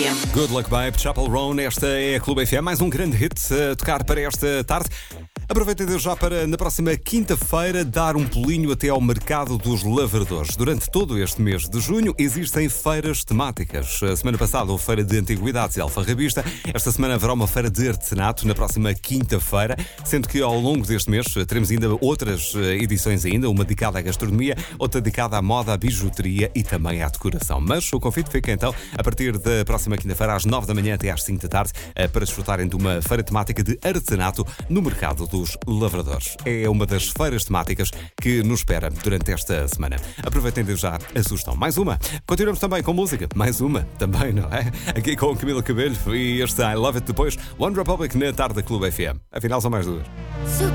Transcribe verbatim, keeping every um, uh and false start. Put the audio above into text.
Good Luck Babe, Chapel Roan, esta é a Clube F M, mais um grande hit a tocar para esta tarde. Aproveita desde já para, na próxima quinta-feira, dar um pulinho até ao mercado dos lavradores. Durante todo este mês de junho existem feiras temáticas. A semana passada houve feira de antiguidades e alfarrabista. Esta semana haverá uma feira de artesanato na próxima quinta-feira, sendo que ao longo deste mês teremos ainda outras edições ainda, uma dedicada à gastronomia, outra dedicada à moda, à bijuteria e também à decoração. Mas o convite fica então a partir da próxima quinta-feira às nove da manhã até às cinco da tarde para desfrutarem de uma feira temática de artesanato no mercado do dos lavradores. É uma das feiras temáticas que nos espera durante esta semana. Aproveitem de já a sugestão. Mais uma. Continuamos também com música. Mais uma. Também, não é? Aqui com Camila Cabello e este I Love It depois. One Republic na tarde da Clube F M. Afinal, são mais duas.